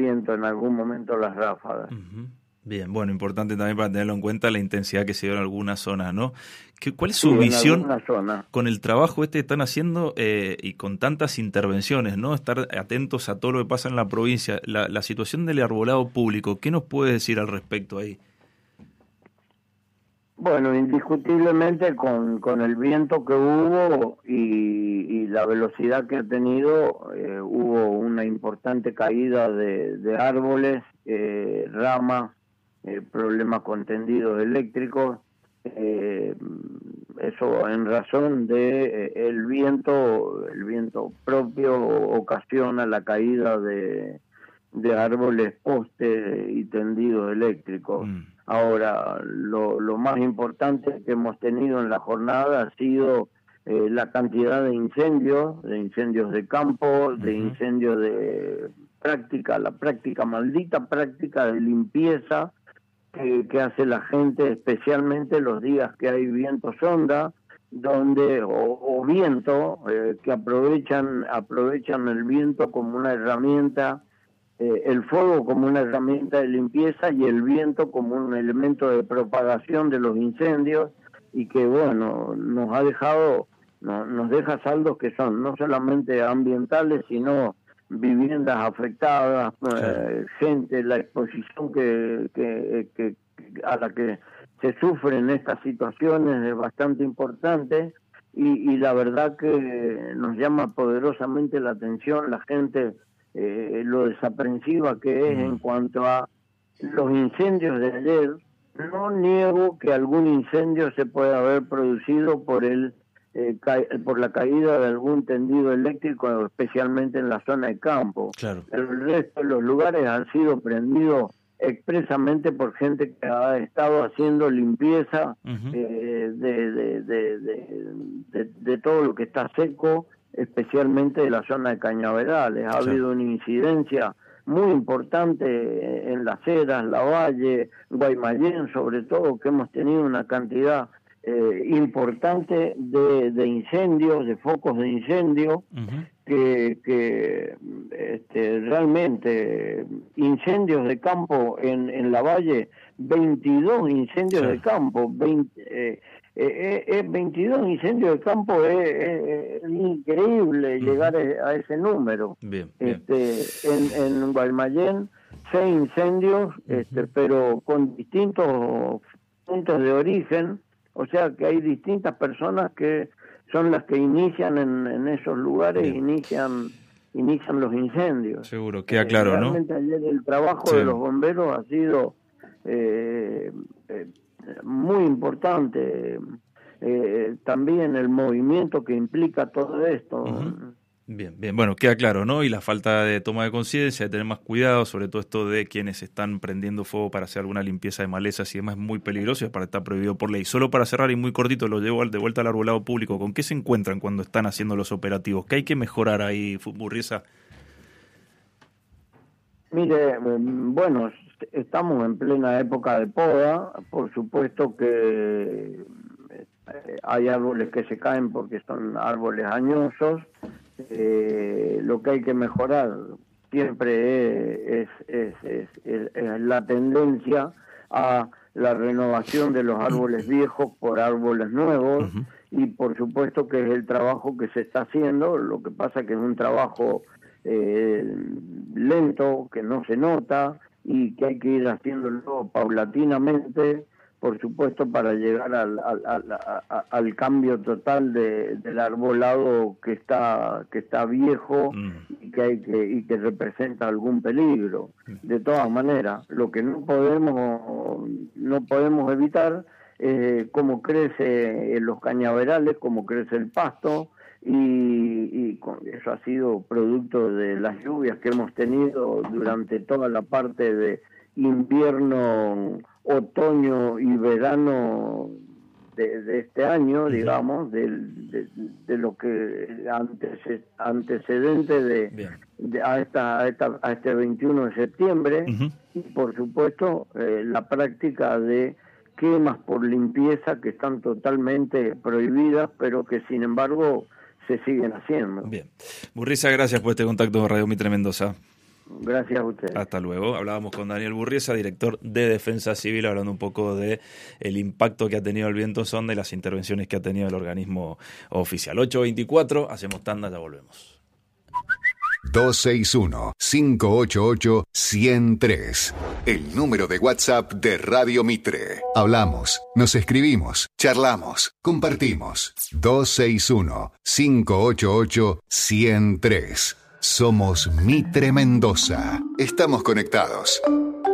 viento, en algún momento las ráfagas. Uh-huh. Bien, bueno, importante también para tenerlo en cuenta la intensidad que se dio en algunas zonas, ¿no? ¿Cuál es su visión con el trabajo que están haciendo y con tantas intervenciones, ¿no? Estar atentos a todo lo que pasa en la provincia, la situación del arbolado público, ¿qué nos puede decir al respecto ahí? Bueno, indiscutiblemente con el viento que hubo y la velocidad que ha tenido, hubo una importante caída de árboles, ramas, problemas con tendidos eléctricos, eso en razón de el viento propio ocasiona la caída de árboles, postes y tendidos eléctricos. Ahora, lo más importante que hemos tenido en la jornada ha sido la cantidad de incendios de campo, de incendios de maldita práctica de limpieza que hace la gente, especialmente los días que hay viento sonda, donde o viento que aprovechan el viento como una herramienta, el fuego como una herramienta de limpieza y el viento como un elemento de propagación de los incendios, y que bueno, nos deja saldos que son no solamente ambientales, sino viviendas afectadas, gente, la exposición que a la que se sufren estas situaciones es bastante importante, y la verdad que nos llama poderosamente la atención la gente, lo desaprensiva que es en cuanto a los incendios de ayer. No niego que algún incendio se pueda haber producido por la caída de algún tendido eléctrico, especialmente en la zona de campo. Claro. Pero el resto de los lugares han sido prendidos expresamente por gente que ha estado haciendo limpieza de todo lo que está seco, especialmente de la zona de cañaverales. Ha habido una incidencia muy importante en Las Heras, Lavalle, Guaymallén, sobre todo, que hemos tenido una cantidad importante de incendios, de focos de incendio, que realmente incendios de campo en Lavalle, 22 incendios de campo, 22 incendios de campo, es increíble llegar a ese número. Bien. En Guaymallén 6 incendios, pero con distintos puntos de origen, o sea que hay distintas personas que son las que inician en esos lugares, inician los incendios. Seguro, queda claro, realmente, ¿no? Ayer el trabajo de los bomberos ha sido muy importante, también el movimiento que implica todo esto. Bien, bueno, queda claro, ¿no? Y la falta de toma de conciencia, de tener más cuidado, sobre todo esto de quienes están prendiendo fuego para hacer alguna limpieza de malezas y demás, es muy peligroso y para estar prohibido por ley. Solo para cerrar y muy cortito, lo llevo de vuelta al arbolado público. ¿Con qué se encuentran cuando están haciendo los operativos? ¿Qué hay que mejorar ahí, Burriza? Mire, bueno, estamos en plena época de poda. Por supuesto que hay árboles que se caen porque son árboles añosos. Lo que hay que mejorar siempre es la tendencia a la renovación de los árboles viejos por árboles nuevos, y por supuesto que es el trabajo que se está haciendo. Lo que pasa que es un trabajo lento, que no se nota y que hay que ir haciéndolo paulatinamente, por supuesto, para llegar al cambio total del arbolado que está viejo y que representa algún peligro. De todas maneras, lo que no podemos evitar es cómo crece en los cañaverales, cómo crece el pasto, y eso ha sido producto de las lluvias que hemos tenido durante toda la parte de invierno, otoño y verano de este año, digamos, de lo que antecedente a este 21 de septiembre, y por supuesto la práctica de quemas por limpieza que están totalmente prohibidas, pero que sin embargo se siguen haciendo. Bien. Burriza, gracias por este contacto con Radio Mitre Mendoza. Gracias a ustedes. Hasta luego. Hablábamos con Daniel Burriesa, director de Defensa Civil, hablando un poco de el impacto que ha tenido el viento sonda y las intervenciones que ha tenido el organismo oficial. 8:24, hacemos tanda, ya volvemos. 261-588-103. El número de WhatsApp de Radio Mitre. Hablamos, nos escribimos, charlamos, compartimos. 261-588-103. Somos Mitre Mendoza. Estamos conectados.